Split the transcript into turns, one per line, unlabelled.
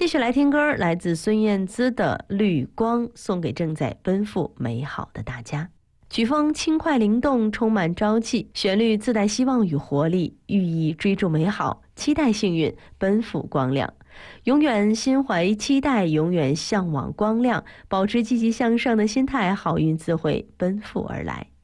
继续来听歌，来自孙燕姿的《绿光》，送给正在奔赴美好的大家。曲风轻快灵动，充满朝气，旋律自带希望与活力，寓意追逐美好，期待幸运，奔赴光亮。永远心怀期待，永远向往光亮，保持积极向上的心态，好运自会奔赴而来。